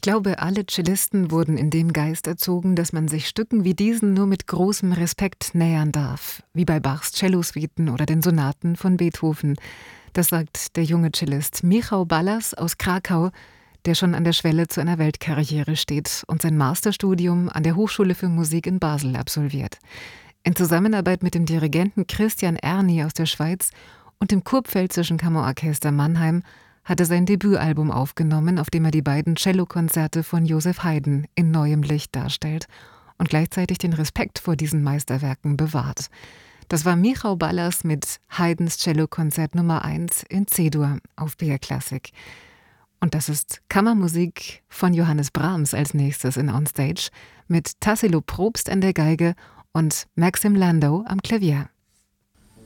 glaube, alle Cellisten wurden in dem Geist erzogen, dass man sich Stücken wie diesen nur mit großem Respekt nähern darf, wie bei Bachs Cellosuiten oder den Sonaten von Beethoven. Das sagt der junge Cellist Michał Ballas aus Krakau, der schon an der Schwelle zu einer Weltkarriere steht und sein Masterstudium an der Hochschule für Musik in Basel absolviert. In Zusammenarbeit mit dem Dirigenten Christian Erni aus der Schweiz und dem Kurpfälzischen Kammerorchester Mannheim hat er sein Debütalbum aufgenommen, auf dem er die beiden Cellokonzerte von Joseph Haydn in neuem Licht darstellt und gleichzeitig den Respekt vor diesen Meisterwerken bewahrt. Das war Michał Ballas mit Haydns Cellokonzert Nummer 1 in C-Dur auf BR Classic. Und das ist Kammermusik von Johannes Brahms als nächstes in On Stage mit Tassilo Probst an der Geige und Maxim Landau am Klavier.